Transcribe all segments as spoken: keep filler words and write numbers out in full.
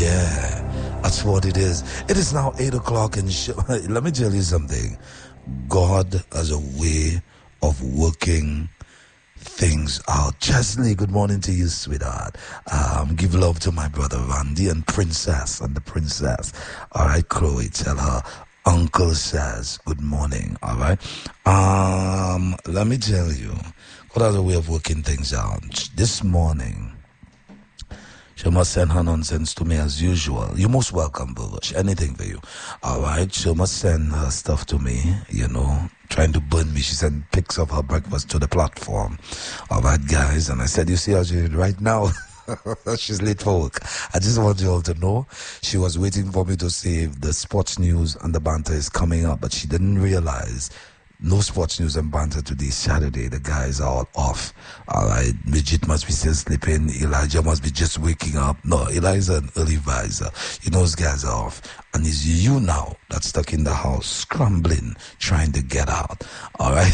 Yeah, that's what it is. It is now eight o'clock and sh- let me tell you something. God has a way of working things out. Chesley, good morning to you, sweetheart. Um, give love to my brother Randy and Princess and the Princess. All right, Chloe, tell her Uncle says good morning. All right. Um, let me tell you, God has a way of working things out. This morning, she must send her nonsense to me as usual. You're most welcome, Bush. Anything for you. All right. She must send her stuff to me, you know, trying to burn me. She sent pics of her breakfast to the platform. All right, guys. And I said, you see how she did right now? She's late for work. I just want you all to know she was waiting for me to say if the sports news and the banter is coming up, but she didn't realize no sports news and banter today, Saturday. The guys are all off. All right. Midget must be still sleeping. Elijah must be just waking up. No, Elijah an early riser. You know, those guys are off. And it's you now that's stuck in the house, scrambling, trying to get out. All right.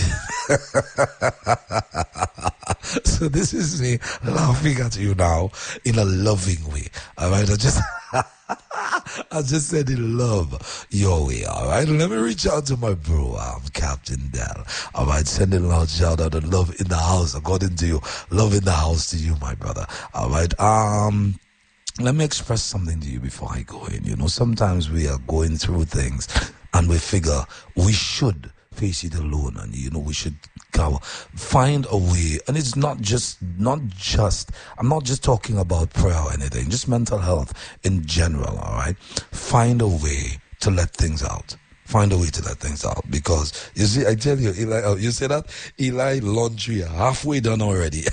So this is me laughing at you now in a loving way. All right. I just... I just said in love your way, all right? Let me reach out to my bro, um, Captain Dell. All right, sending a loud shout out and love in the house, according to you. Love in the house to you, my brother. All right, um... let me express something to you before I go in. You know, sometimes we are going through things and we figure we should face it alone, and you know we should go find a way. And it's not just not just I'm not just talking about prayer or anything, just mental health in general. All right, find a way to let things out. Find a way to let things out, because you see, I tell you, Eli, oh, you say that Eli laundry halfway done already.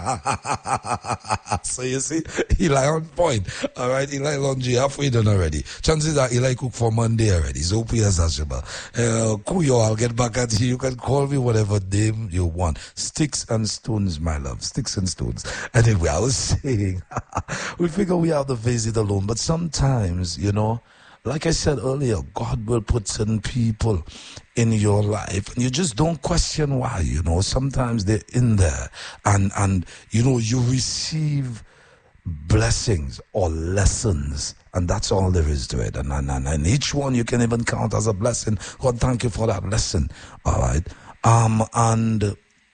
So you see, Eli on point. All right, Eli laundry halfway done already. Chances are Eli cook for Monday already. So P S Ashaba. Uh, Kuyo, I'll get back at you. You can call me whatever name you want. Sticks and stones, my love. Sticks and stones. Anyway, I was saying, we figure we have to face it alone, but sometimes, you know, like I said earlier, God will put certain people in your life and you just don't question why, you know. Sometimes they're in there and, and you know, you receive blessings or lessons, and that's all there is to it. And, and, and, and each one you can even count as a blessing. God, thank you for that lesson. All right. Um, and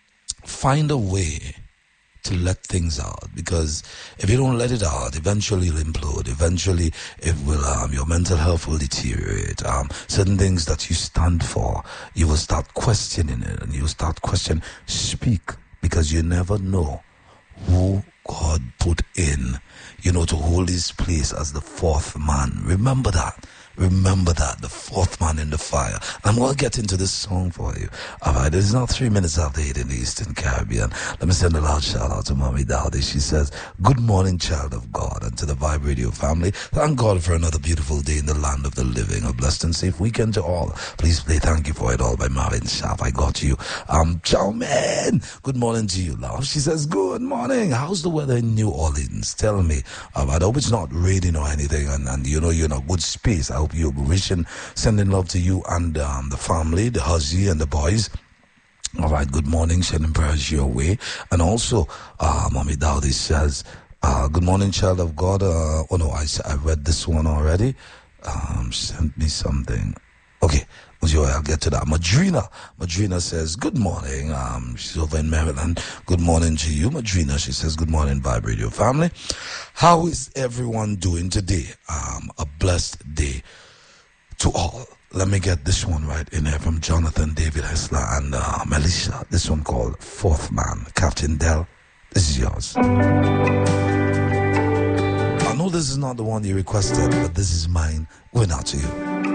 find a way to let things out, because if you don't let it out, eventually it'll implode. Eventually it will, um, your mental health will deteriorate. Um, certain things that you stand for, you will start questioning it, and you will start questioning. Speak, because you never know who God put in, you know, to hold his place as the fourth man. Remember that. Remember that, the fourth man in the fire. I'm going to get into this song for you. All right, it's now three minutes after eight in the Eastern Caribbean. Let me send a loud shout out to Mommy Dowdy. She says, good morning, child of God, and to the Vibe Radio family. Thank God for another beautiful day in the land of the living. A blessed and safe weekend to all. Please play Thank You For It All by Marvin Sharp. I got you. Um, ciao, man. Good morning to you, love. She says, good morning. How's the weather in New Orleans? Tell me. Um, I hope it's not raining or anything, and, and you know, you're in a good space. I hope you're wishing, sending love to you and um, the family, the husband and the boys. All right, good morning, sending prayers your way. And also, uh, Mommy Dowdy says, uh, good morning, child of God. Uh, oh no, I, I read this one already. Um, she sent me something. Okay. I'll get to that. Madrina. Madrina says, good morning. Um, she's over in Maryland. Good morning to you, Madrina. She says, good morning, Vibe Radio family. How is everyone doing today? Um, a blessed day to all. Let me get this one right in here from Jonathan David Hessler and uh, Melissa. This one called Fourth Man. Captain Dell, this is yours. I know this is not the one you requested, but this is mine. Going out to you.